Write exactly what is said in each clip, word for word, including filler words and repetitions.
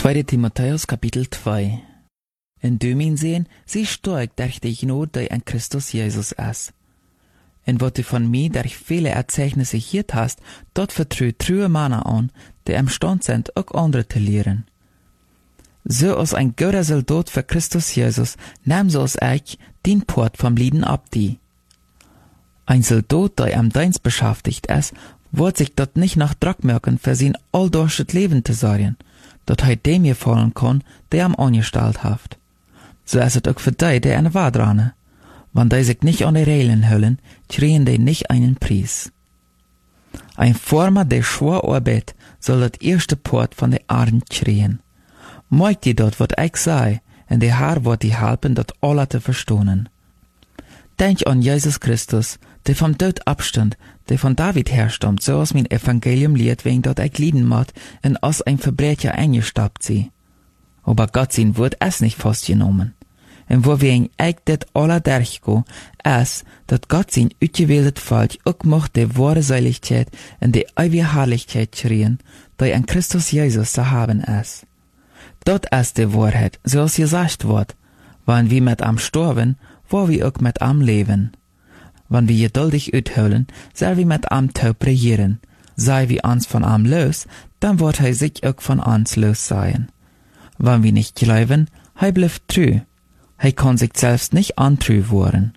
Tweede Timotheus kapitel twee. En du min sehen, sie sterk durch dich nur durch en Christus Jesus is. En wat du von mir durch viele Erzeignisse hiert hast, dort vertrue true Männer an, die imstand sind, auch andere zu lehren. So als ein guter Soldat für Christus Jesus, nahm so als ich den Port vom Lieden ab die. Ein Soldat, der am Dienst beschäftigt ist, wird sich dort nicht nach Druck merken, für sein alldurches Leben zu sorgen, dort er dem gefallen kann, der am angestellt haft. So ist es auch für die, die eine Wahrheit dran. Wenn die sich nicht an die Regeln hüllen, kriegen die nicht einen Preis. Ein Former, der schwer arbeitet, soll das erste Port von der Erde kriegen. Mag die dort, was ich sei, und der Herr wird die helfen, das alle zu verstehen. Denk an Jesus Christus, der vom Tod abstand, der von David herstammt, so als mein Evangelium lehrt, wegen dort ich lieben mag, und als ein Verbrecher eingestappt sie. Aber Gott sein Wort ist nicht festgenommen. Und wo wir in ich das alle durchgehen, ist, dass Gott sein ausgewähltes Volk auch macht die wahre Seiligkeit und die ewige Herrlichkeit kriegen, die in Christus Jesus zu haben ist. Dort ist die Wahrheit, so als gesagt wird, wenn wir mit ihm sterben, wo wir auch mit ihm leben. Wenn wir geduldig uitholen, soll wir mit ihm taub regieren. Sei wir uns von ihm los, dann wird er sich auch von uns los sein. Wenn wir nicht glauben, er bleibt treu. Er kann sich selbst nicht antreu worden.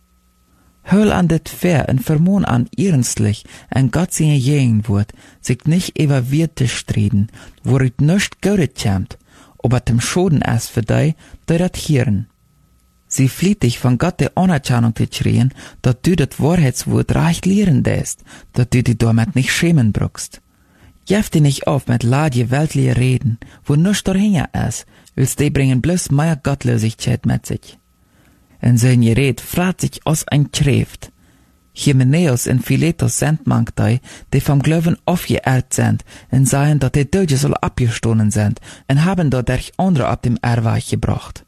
Hol an det fair und vermohn an ernstlich, en Gott seine Gegenwart, sich nicht über Wert zu streben, worit nicht Gutes kommt, aber dem Schoden ist für die, die das hören. Sie flieht dich von Gott die Anerkennung zu kriegen, dass du das Wahrheitswort recht lehren lässt, dass du dich damit nicht schämen brauchst. Gef dich nicht auf mit ladje weltliche Reden, wo nichts dahinter ist, willst die bringen bloß mehr Gottlosigkeit mit sich. In sein Gerät fragt sich aus ein Schrift. Hymenäus und Philetus sind manch die, die vom Glauben aufgeehrt sind, und sagen, dass die Deutsche soll abgestohlen sind, und haben dadurch andere ab dem Irrweg gebracht.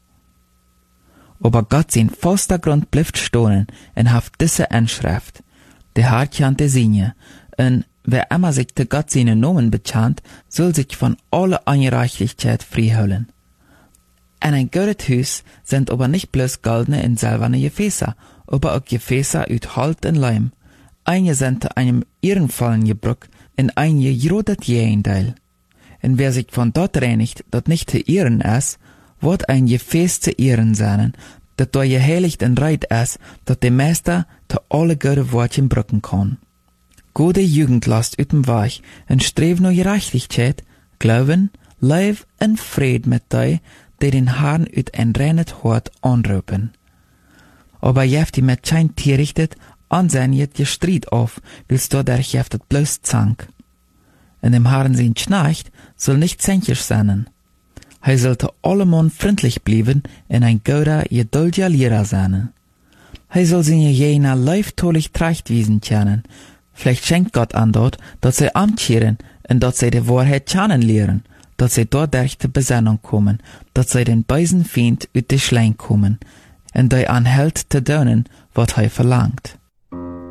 Aber Gott sein fester Grund bleibt stehen und hat diese Inschrift. Der Herr kennt die Sinne, und wer immer sich zu Gott seine Namen bekannt, soll sich von aller Ungerechtigkeit freiholen. In ein gutes Haus sind aber nicht bloß goldene und silberne Gefäße, aber auch Gefäße aus Holz und Leim. Einige sind zu einem ehrenvollen Gebrauch und einige gerodet Gegenteil. Und wer sich von dort reinigt, das nicht zu ehren ist, wird ein Gefäß zu ehren sein, das durch geheiligt und reit ist, dass der Meister zu alle gute Wortchen brücken kann. Gute Jugend lasst ut dem Weg und strebt nur Gerechtigkeit, Glauben, Leib und Fried mit die, die den Herrn ut ein reines Hort anrufen. Aber jeft die mit kein Tier richtet, ansehen jet je Streit auf, willst du dadurch jeftet bloß Zank. In dem Herrn sein Schnarcht soll nicht zänkisch sein. Er sollte allemann freundlich bleiben und ein guter, geduldiger Lehrer sein. Er soll seine jener leiftolich Trachtwiesen kennen. Vielleicht schenkt Gott an dort, dass sie amtieren und dass sie die Wahrheit kennenlernen, dass sie dort durch die Besinnung kommen, dass sie den bösen Feind ut die Schlein kommen, und die anhält zu tun, was er verlangt.